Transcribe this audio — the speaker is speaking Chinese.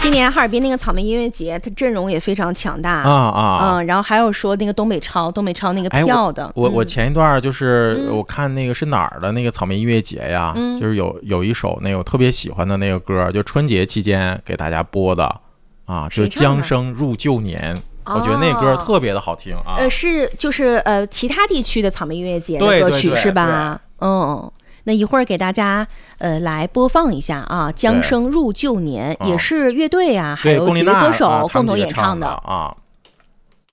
今年哈尔滨那个草莓音乐节，它阵容也非常强大然后还有说那个东北超那个票的。 我前一段就是我看那个是哪儿的那个草莓音乐节呀，就是有一首那个我特别喜欢的那个歌，就春节期间给大家播的啊，就江声入旧年。我觉得那歌特别的好听啊。 就是其他地区的草莓音乐节的歌曲是吧？那一会儿给大家来播放一下啊，江声入旧年也是乐队啊，还有几位歌手共同演唱的啊。